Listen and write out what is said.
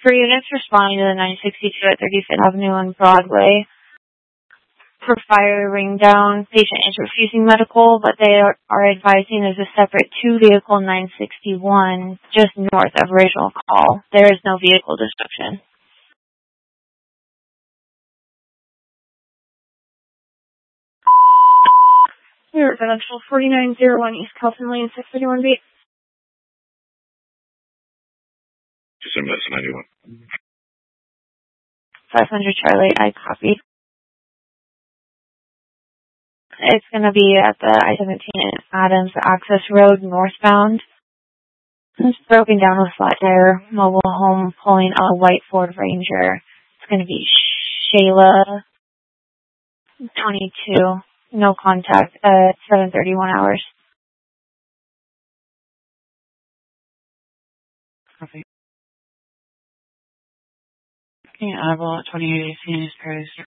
For units responding to the 962 at 35th Avenue and Broadway, for fire ring down, patient is refusing medical, but they are advising there's a separate 2-vehicle 961 just north of original call. There is no vehicle description. Residential 4901 East Kelton Lane, 631B. December 91. 500 Charlie, I copy. It's going to be at the I-17 Adams Access Road northbound. It's broken down with flat tire, mobile home pulling a white Ford Ranger. It's going to be Shayla 22. No contact at 7:31 hours. Copy. Okay, I will at 28 AC Paradise